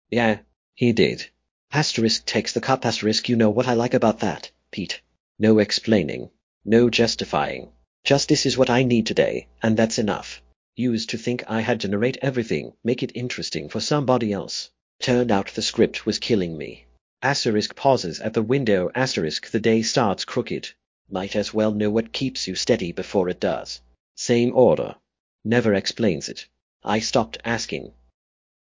Yeah, he did. Asterisk takes the cup, asterisk. You know what I like about that, Pete. No explaining. No justifying. Just this is what I need today, and that's enough. Used to think I had generate everything, make it interesting for somebody else. Turned out the script was killing me. Asterisk pauses at the window, asterisk the day starts crooked. Might as well know what keeps you steady before it does. Same order. Never explains it. I stopped asking.